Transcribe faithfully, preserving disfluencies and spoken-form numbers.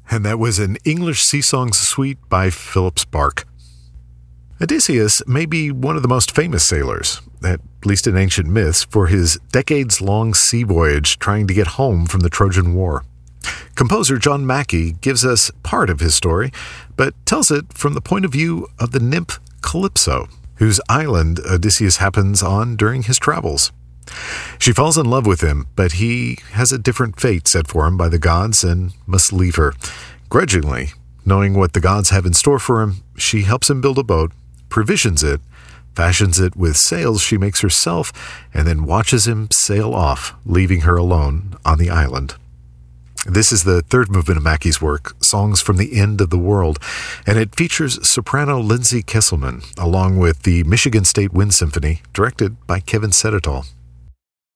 And that was an English Sea Songs suite by Philip Sparke. Odysseus may be one of the most famous sailors, at least in ancient myths, for his decades-long sea voyage trying to get home from the Trojan War. Composer John Mackey gives us part of his story, but tells it from the point of view of the nymph Calypso, whose island Odysseus happens on during his travels. She falls in love with him, but he has a different fate set for him by the gods and must leave her. Grudgingly, knowing what the gods have in store for him, she helps him build a boat, provisions it, fashions it with sails she makes herself, and then watches him sail off, leaving her alone on the island. This is the third movement of Mackey's work, Songs from the End of the World, and it features soprano Lindsay Kesselman, along with the Michigan State Wind Symphony, directed by Kevin Sedetall.